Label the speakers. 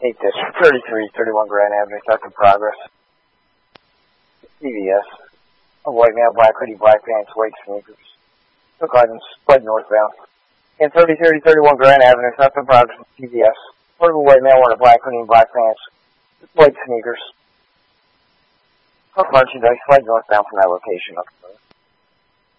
Speaker 1: 8 District, 3331 Grand Avenue, South in progress. CVS. A white male, black hoodie, black pants, white sneakers. Took items, fled northbound. In 3331 Grand Avenue, South in progress, CVS. Portable white male wearing a black hoodie and black pants, white sneakers. Took merchandise, fled northbound from that location.